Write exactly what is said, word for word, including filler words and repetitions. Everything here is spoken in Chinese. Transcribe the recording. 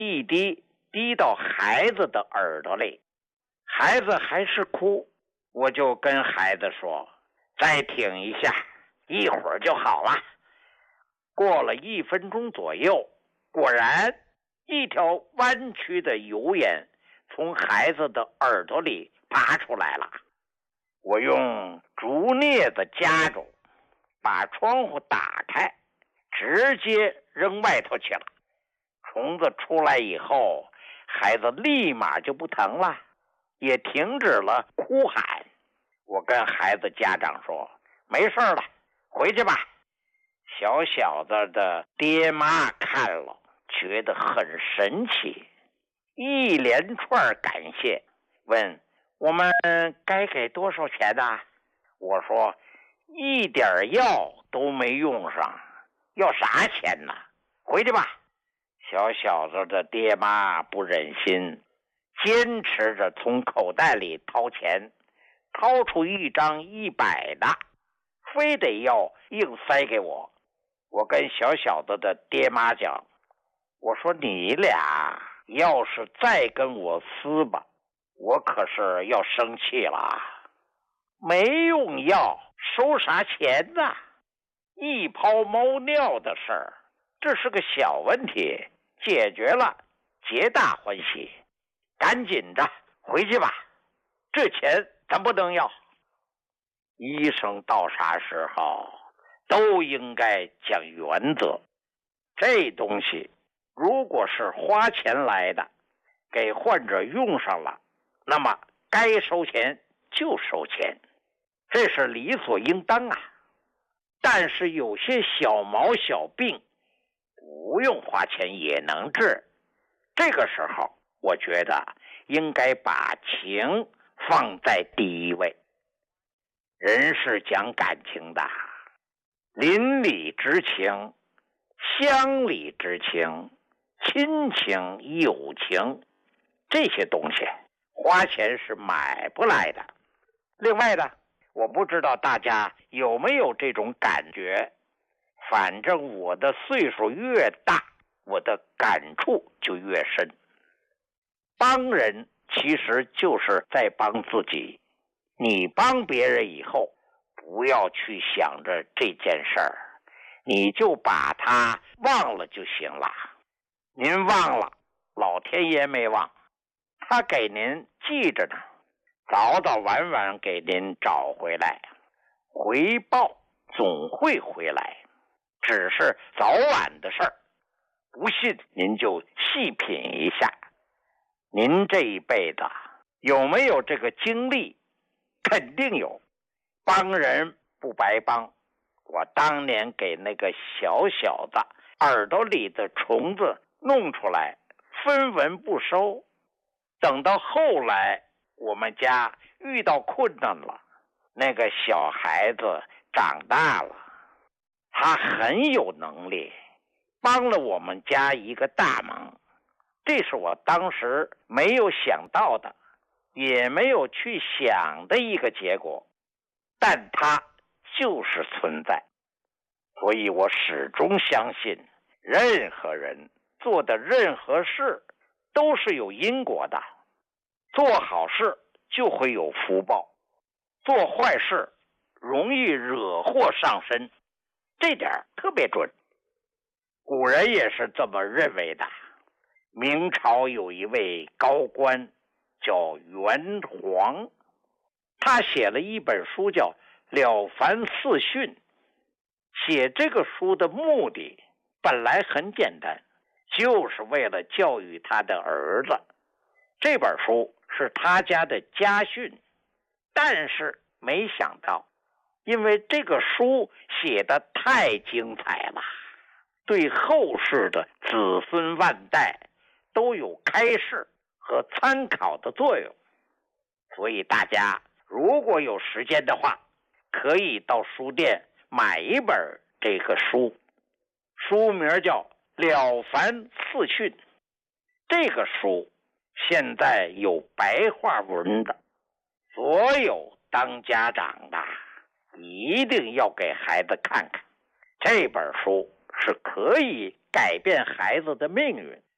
一滴滴到孩子的耳朵里，孩子还是哭，我就跟孩子说，再挺一下，一会儿就好了。过了一分钟左右，果然一条弯曲的油烟从孩子的耳朵里爬出来了。我用竹镊子夹住，把窗户打开，直接扔外头去了。虫子出来以后，孩子立马就不疼了，也停止了哭喊。我跟孩子家长说，没事了，回去吧。小小子的爹妈看了觉得很神奇，一连串感谢，问我们该给多少钱呢？我说一点药都没用上，要啥钱呢？回去吧。小小子的爹妈不忍心，坚持着从口袋里掏钱，掏出一张一百的，非得要硬塞给我。我跟小小子的爹妈讲，我说你俩要是再跟我撕吧，我可是要生气了。没用药收啥钱呢？一泡猫尿的事儿，这是个小问题，解决了皆大欢喜。赶紧的回去吧，这钱咱不能要。医生到啥时候都应该讲原则，这东西如果是花钱来的，给患者用上了，那么该收钱就收钱，这是理所应当啊。但是有些小毛小病不用花钱也能治，这个时候我觉得应该把情放在第一位。人是讲感情的，邻里之情、乡里之情、亲情、友情，这些东西花钱是买不来的。另外呢，我不知道大家有没有这种感觉，反正我的岁数越大，我的感触就越深。帮人其实就是在帮自己，你帮别人以后，不要去想着这件事儿，你就把它忘了就行了。您忘了，老天爷没忘，他给您记着呢，早早晚晚给您找回来，回报总会回来，只是早晚的事儿。不信您就细品一下，您这一辈子有没有这个经历？肯定有。帮人不白帮，我当年给那个小小的耳朵里的虫子弄出来，分文不收。等到后来我们家遇到困难了，那个小孩子长大了，他很有能力，帮了我们家一个大忙。这是我当时没有想到的，也没有去想的一个结果，但它就是存在。所以我始终相信，任何人做的任何事都是有因果的，做好事就会有福报，做坏事容易惹祸上身，这点特别准。古人也是这么认为的。明朝有一位高官叫袁黄，他写了一本书叫《了凡四训》。写这个书的目的本来很简单，就是为了教育他的儿子。这本书是他家的家训，但是没想到，因为这个书写得太精彩了，对后世的子孙万代都有开示和参考的作用。所以大家如果有时间的话，可以到书店买一本这个书，书名叫《了凡四训》。这个书现在有白话文的，所有当家长的一定要给孩子看看，这本书是可以改变孩子的命运。